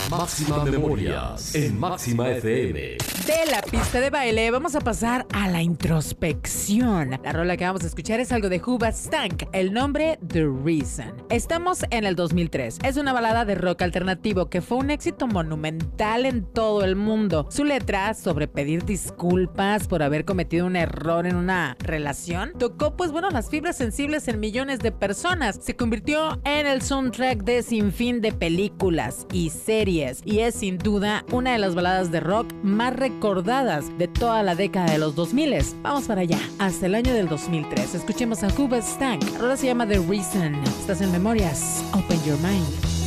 Máxima Memorias en Máxima FM. De la pista de baile vamos a pasar a la introspección. La rola que vamos a escuchar es algo de Hoobastank, el nombre The Reason. Estamos en el 2003. Es una balada de rock alternativo que fue un éxito monumental en todo el mundo. Su letra sobre pedir disculpas por haber cometido un error en una relación tocó las fibras sensibles en millones de personas. Se convirtió en el soundtrack de sinfín de películas y series y es sin duda una de las baladas de rock más recordadas de toda la década de los 2000. Vamos para allá, hasta el año del 2003. Escuchemos a Hoobastank. La rola se llama The Reason. Estás en Memorias. Open Your Mind.